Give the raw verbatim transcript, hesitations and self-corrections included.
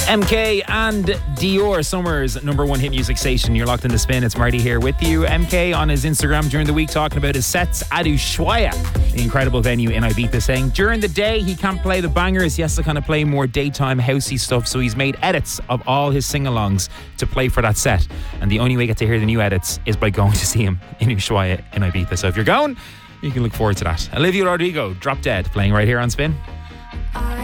M K and Dior, Summer's number one hit music station. You're locked in the Spin. It's Marty here with you. M K on his Instagram during the week talking about his sets at Ushuaia, the incredible venue in Ibiza, saying during the day he can't play the bangers. He has to kind of play more daytime housey stuff. So he's made edits of all his sing-alongs to play for that set. And the only way you get to hear the new edits is by going to see him in Ushuaia in Ibiza. So if you're going, you can look forward to that. Olivia Rodrigo, Drop Dead, playing right here on Spin. I